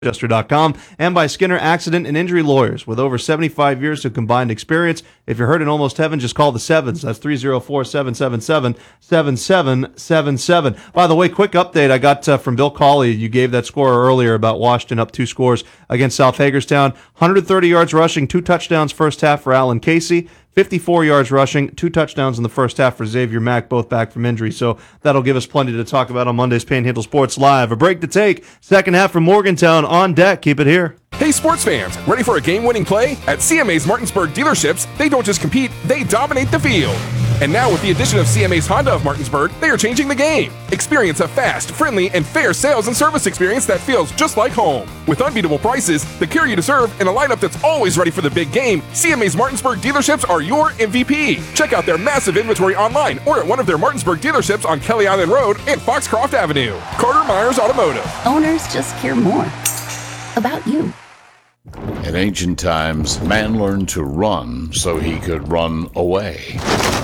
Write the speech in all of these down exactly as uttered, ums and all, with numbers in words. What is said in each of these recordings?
Winchester dot com, and by Skinner Accident and Injury Lawyers. With over seventy-five years of combined experience, if you're hurt in almost heaven, just call the Sevens. That's three oh four, seven seven seven, seven seven seven seven. By the way, quick update I got uh, from Bill Cawley. You gave that score earlier about Washington up two scores against South Hagerstown. one hundred thirty yards rushing, two touchdowns first half for Alan Casey. fifty-four yards rushing, two touchdowns in the first half for Xavier Mack, both back from injury. So that'll give us plenty to talk about on Monday's Panhandle Sports Live. A break to take. Second half from Morgantown on deck. Keep it here. Hey sports fans, ready for a game-winning play? At C M A's Martinsburg dealerships, they don't just compete, they dominate the field. And now with the addition of C M A's Honda of Martinsburg, they are changing the game. Experience a fast, friendly, and fair sales and service experience that feels just like home. With unbeatable prices, the care you deserve, and a lineup that's always ready for the big game, C M A's Martinsburg dealerships are your M V P. Check out their massive inventory online or at one of their Martinsburg dealerships on Kelly Island Road and Foxcroft Avenue. Carter Myers Automotive. Owners just care more about you. In ancient times, man learned to run so he could run away.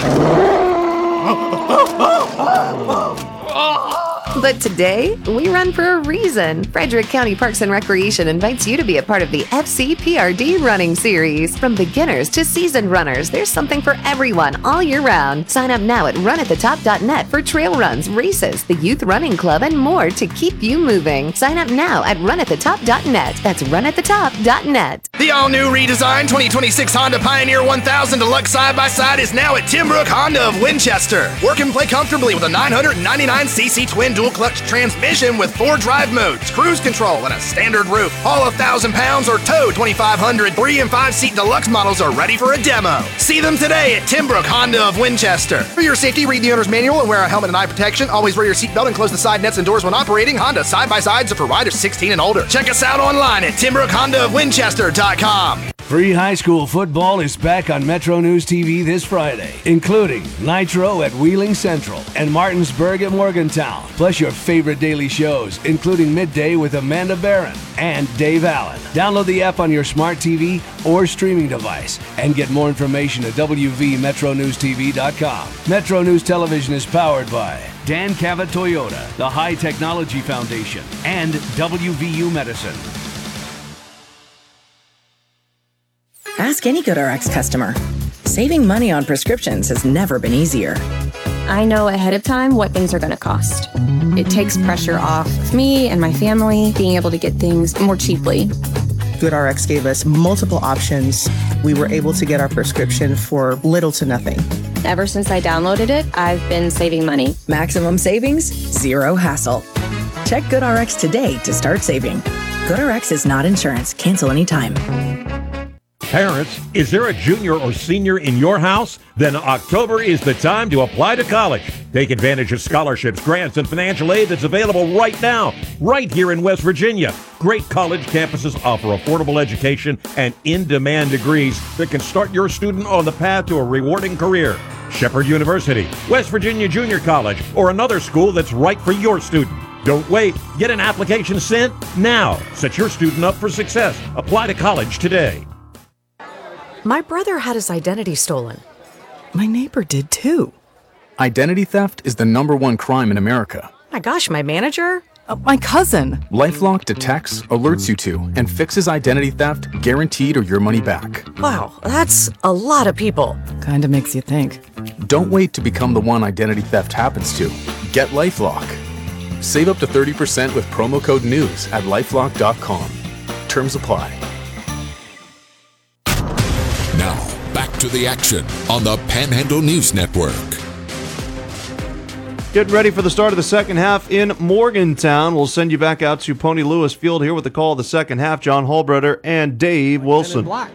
But today, we run for a reason. Frederick County Parks and Recreation invites you to be a part of the F C P R D running series. From beginners to seasoned runners, there's something for everyone all year round. Sign up now at run at the top dot net for trail runs, races, the youth running club, and more to keep you moving. Sign up now at run at the top dot net. That's run at the top dot net. The all-new redesigned twenty twenty-six Honda Pioneer one thousand Deluxe Side-by-Side is now at Timbrook Honda of Winchester. Work and play comfortably with a nine hundred ninety-nine c c twin dual clutch transmission with four drive modes, cruise control, and a standard roof. All one thousand pounds or tow twenty-five hundred three and five seat deluxe models are ready for a demo. See them today at Timbrook Honda of Winchester. For your safety, read the owner's manual and wear a helmet and eye protection. Always wear your seatbelt and close the side nets and doors when operating. Honda side-by-sides are for riders sixteen and older. Check us out online at Timbrook Honda of Winchester dot com. Free high school football is back on Metro News T V this Friday, including Nitro at Wheeling Central and Martinsburg at Morgantown, plus your favorite daily shows, including Midday with Amanda Barron and Dave Allen. Download the app on your smart T V or streaming device and get more information at w v metro news t v dot com. Metro News Television is powered by Dan Cavett Toyota, the High Technology Foundation, and W V U Medicine. Ask any GoodRx customer. Saving money on prescriptions has never been easier. I know ahead of time what things are going to cost. It takes pressure off me and my family being able to get things more cheaply. GoodRx gave us multiple options. We were able to get our prescription for little to nothing. Ever since I downloaded it, I've been saving money. Maximum savings, zero hassle. Check GoodRx today to start saving. GoodRx is not insurance. Cancel anytime. Parents, is there a junior or senior in your house? Then October is the time to apply to college. Take advantage of scholarships, grants, and financial aid that's available right now, right here in West Virginia. Great college campuses offer affordable education and in-demand degrees that can start your student on the path to a rewarding career. Shepherd University, West Virginia Junior College, or another school that's right for your student. Don't wait. Get an application sent now. Set your student up for success. Apply to college today. My brother had his identity stolen. My neighbor did too. Identity theft is the number one crime in America. My gosh, my manager? Uh, my cousin. LifeLock detects, alerts you to, and fixes identity theft guaranteed or your money back. Wow, that's a lot of people. Kinda makes you think. Don't wait to become the one identity theft happens to. Get LifeLock. Save up to thirty percent with promo code NEWS at lifelock dot com. Terms apply. Now, back to the action on the Panhandle News Network. Getting ready for the start of the second half in Morgantown. We'll send you back out to Pony Lewis Field here with the call of the second half. John Holbreder and Dave Wilson. Black.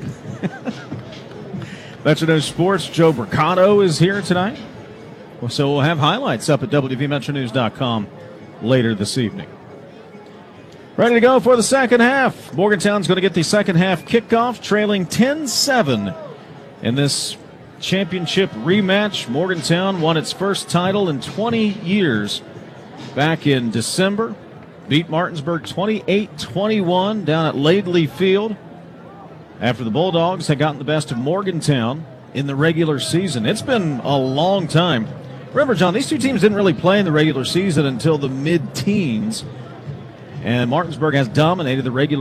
Metro News Sports, Joe Mercado is here tonight. So we'll have highlights up at w v metro news dot com later this evening. Ready to go for the second half. Morgantown's going to get the second half kickoff, trailing ten seven in this championship rematch. Morgantown won its first title in twenty years back in December. Beat Martinsburg twenty-eight twenty-one down at Laidley Field after the Bulldogs had gotten the best of Morgantown in the regular season. It's been a long time. Remember, John, these two teams didn't really play in the regular season until the mid-teens. And Martinsburg has dominated the regular